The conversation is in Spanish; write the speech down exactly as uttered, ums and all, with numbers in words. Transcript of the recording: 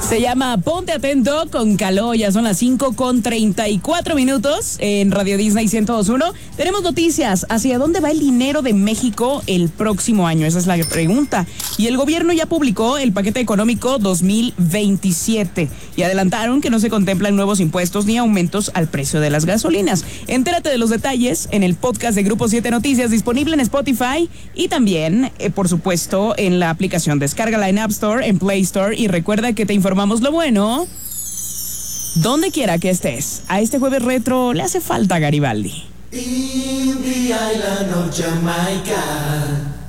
Se llama Ponte Atento con Caló. Ya son las cinco con treinta y cuatro minutos en Radio Disney ciento dos punto uno. Tenemos noticias. ¿Hacia dónde va el dinero de México el próximo año? Esa es la pregunta. Y el gobierno ya publicó el paquete económico dos mil veintisiete y adelantaron que no se contemplan nuevos impuestos ni aumentos al precio de las gasolinas. Entérate de los detalles en el podcast de Grupo siete Noticias, disponible en Spotify y también, eh, por supuesto, en la aplicación. Descárgala en App Store, en Play Store y recuerda que te informamos lo bueno donde quiera que estés. A este jueves retro le hace falta Garibaldi. In the island of Jamaica.